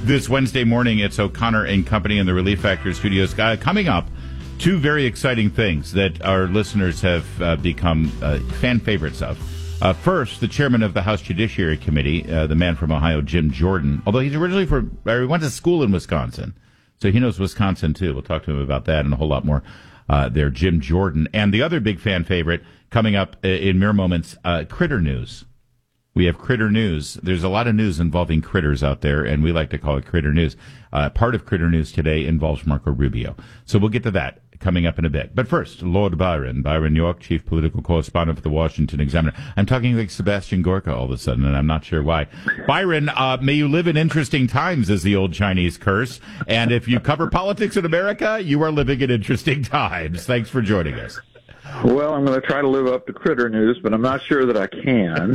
This Wednesday morning, it's O'Connor and Company in the Relief Factor Studios. Coming up, two very exciting things that our listeners have become fan favorites of. First, the chairman of the House Judiciary Committee, the man from Ohio, Jim Jordan, although he's originally he went to school in Wisconsin, so he knows Wisconsin, too. We'll talk to him about that and a whole lot more there, Jim Jordan. And the other big fan favorite coming up in mere moments, Critter News. We have Critter News. There's a lot of news involving critters out there, and we like to call it Critter News. Part of Critter News today involves Marco Rubio. So we'll get to that coming up in a bit. But first, Lord Byron York, chief political correspondent for the Washington Examiner. I'm talking like Sebastian Gorka all of a sudden, and I'm not sure why. Byron, may you live in interesting times, is the old Chinese curse. And if you cover politics in America, you are living in interesting times. Thanks for joining us. Well, I'm going to try to live up to Critter News, but I'm not sure that I can.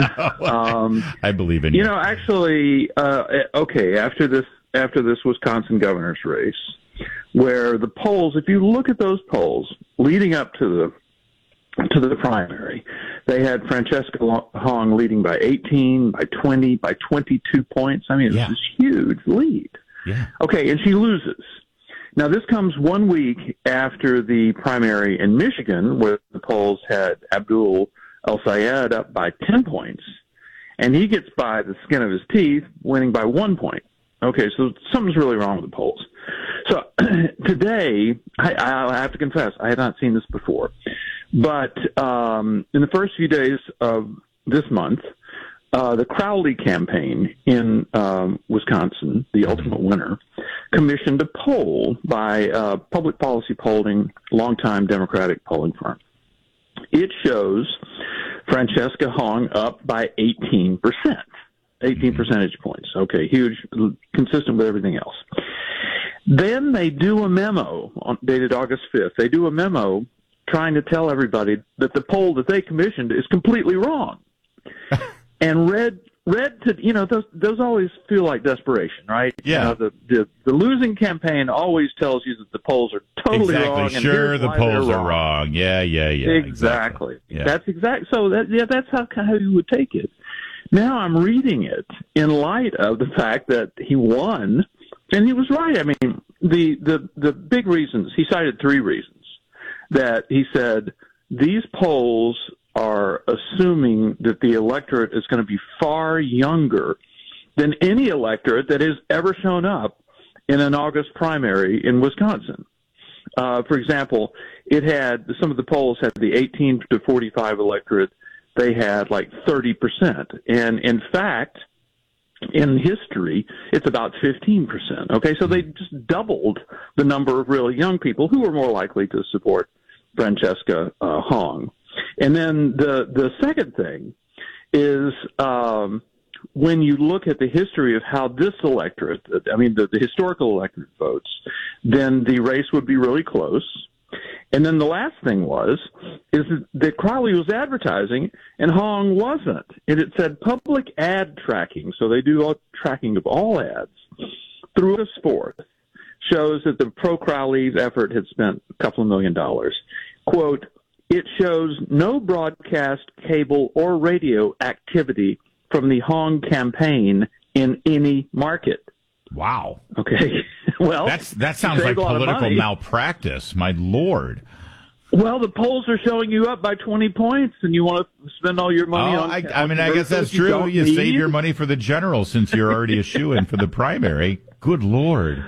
I believe in you. You know, actually, okay, after this Wisconsin governor's race, where the polls, if you look at those polls leading up to the primary, they had Francesca Hong leading by 18, by 20, by 22 points. I mean, it's this huge lead. Yeah. Okay, and she loses. Now, this comes 1 week after the primary in Michigan, where the polls had Abdul El-Sayed up by 10 points, and he gets by the skin of his teeth, winning by 1 point. Okay, so something's really wrong with the polls. So today, I have to confess, I had not seen this before, but in the first few days of this month, the Crowley campaign in Wisconsin, the ultimate winner, commissioned a poll by public policy polling, longtime Democratic polling firm. It shows Francesca Hong up by 18%, 18 percentage points. Okay, huge, consistent with everything else. Then they do a memo dated August 5th. They do a memo trying to tell everybody that the poll that they commissioned is completely wrong. And read to, you know, those always feel like desperation, right? Yeah. You know, the losing campaign always tells you that the polls are totally wrong. Exactly. Sure, the polls are wrong. Yeah. Exactly. Yeah. That's exact. So that's how you would take it. Now I'm reading it in light of the fact that he won, and he was right. I mean, the big reasons, he cited three reasons that he said these polls are assuming that the electorate is going to be far younger than any electorate that has ever shown up in an August primary in Wisconsin. For example, some of the polls had the 18 to 45 electorate. They had like 30%. And in fact, in history, it's about 15%. Okay, so they just doubled the number of really young people who were more likely to support Francesca Hong. And then the second thing is when you look at the history of how this electorate, I mean the historical electorate votes, then the race would be really close. And then the last thing is that Crowley was advertising and Hong wasn't. And it said public ad tracking, so they do tracking of all ads, through August 4th, shows that the pro-Crowley effort had spent a couple of $1 million. Quote, it shows no broadcast, cable, or radio activity from the Hong campaign in any market. Wow. Okay. Well, that sounds like political malpractice. My Lord. Well, the polls are showing you up by 20 points, and you want to spend all your money on. I mean, I guess that's true. You save your money for the general since you're already a shoo-in for the primary. Good Lord.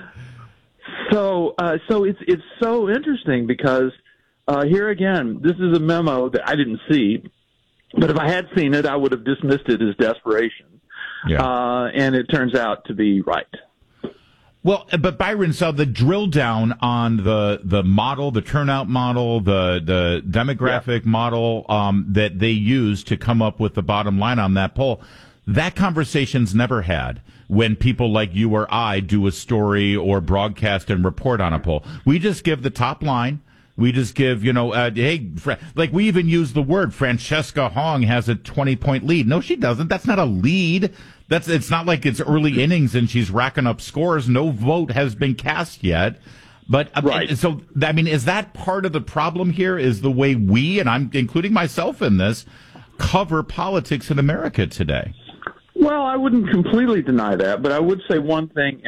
So it's so interesting because here again, this is a memo that I didn't see, but if I had seen it, I would have dismissed it as desperation. Yeah. And it turns out to be right. Well, but Byron, so the drill down on the model, the turnout model, the demographic model that they use to come up with the bottom line on that poll, that conversation's never had when people like you or I do a story or broadcast and report on a poll. We just give the top line. We just give, like we even use the word Francesca Hong has a 20-point lead. No, she doesn't. That's not a lead. It's not like it's early innings and she's racking up scores. No vote has been cast yet. But right. So, I mean, is that part of the problem here? Is the way we, and I'm including myself in this, cover politics in America today? Well, I wouldn't completely deny that, but I would say one thing